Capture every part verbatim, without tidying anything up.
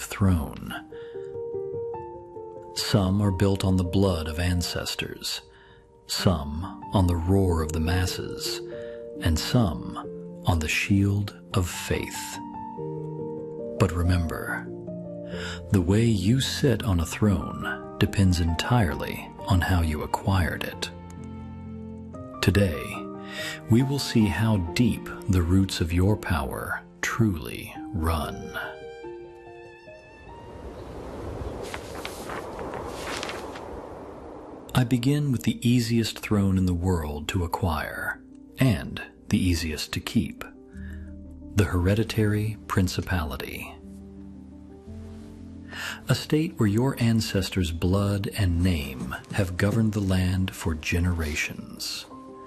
of throne. Some are built on the blood of ancestors, some on the roar of the masses, and some on the shield of faith. But remember, the way you sit on a throne depends entirely on how you acquired it. Today, we will see how deep the roots of your power truly run. I begin with the easiest throne in the world to acquire, and the easiest to keep: the hereditary principality. A state where your ancestors' blood and name have governed the land for generations.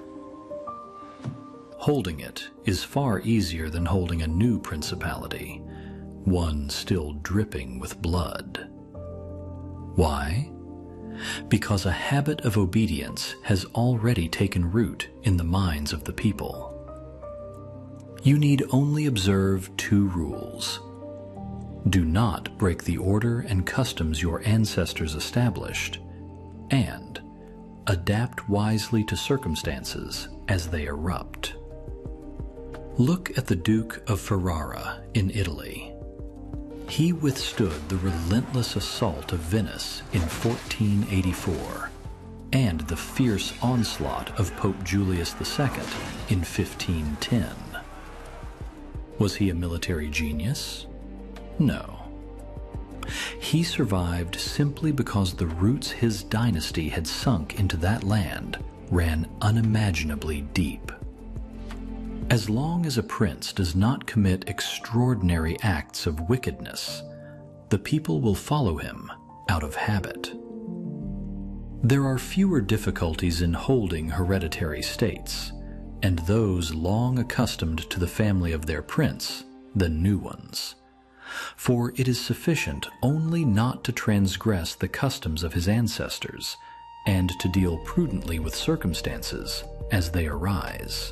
Holding it is far easier than holding a new principality, one still dripping with blood. Why? Because a habit of obedience has already taken root in the minds of the people. You need only observe two rules. Do not break the order and customs your ancestors established, and adapt wisely to circumstances as they erupt. Look at the Duke of Ferrara in Italy. He withstood the relentless assault of Venice in fourteen eighty-four and the fierce onslaught of Pope Julius the Second in fifteen ten. Was he a military genius? No. He survived simply because the roots his dynasty had sunk into that land ran unimaginably deep. As long as a prince does not commit extraordinary acts of wickedness, the people will follow him out of habit. There are fewer difficulties in holding hereditary states, and those long accustomed to the family of their prince, than new ones. For it is sufficient only not to transgress the customs of his ancestors, and to deal prudently with circumstances as they arise.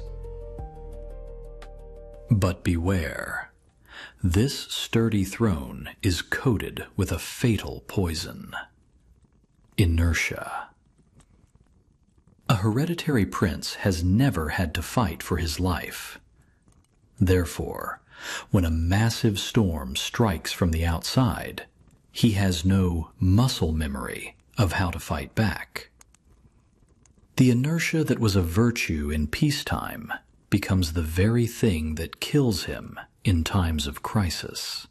But beware, this sturdy throne is coated with a fatal poison: inertia. A hereditary prince has never had to fight for his life. Therefore, when a massive storm strikes from the outside, he has no muscle memory of how to fight back. The inertia that was a virtue in peacetime becomes the very thing that kills him in times of crisis.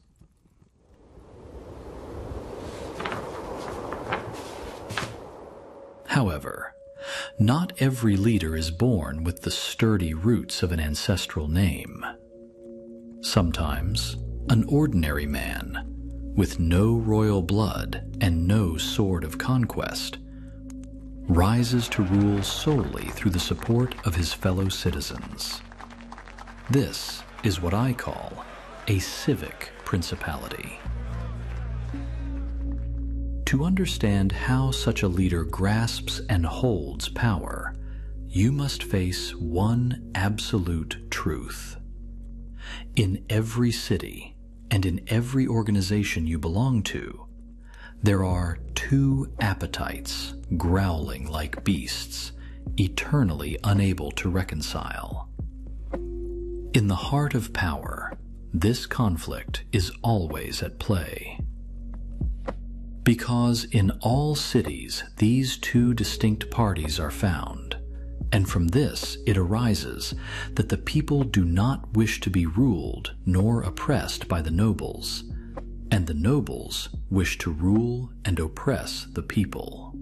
However, not every leader is born with the sturdy roots of an ancestral name. Sometimes, an ordinary man, with no royal blood and no sword of conquest, rises to rule solely through the support of his fellow citizens. This is what I call a civic principality. To understand how such a leader grasps and holds power, you must face one absolute truth. In every city and in every organization you belong to, there are two appetites growling like beasts, eternally unable to reconcile. In the heart of power, this conflict is always at play. Because in all cities these two distinct parties are found, and from this it arises that the people do not wish to be ruled nor oppressed by the nobles, and the nobles wish to rule and oppress the people.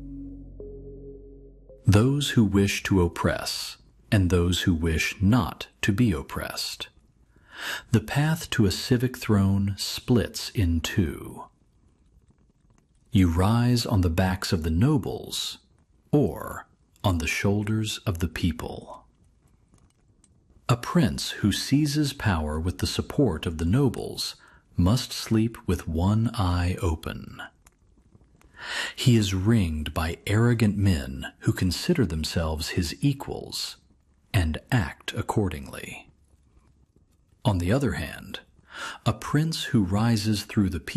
Those who wish to oppress, and those who wish not to be oppressed. The path to a civic throne splits in two. You rise on the backs of the nobles, or on the shoulders of the people. A prince who seizes power with the support of the nobles must sleep with one eye open. He is ringed by arrogant men who consider themselves his equals and act accordingly. On the other hand, a prince who rises through the people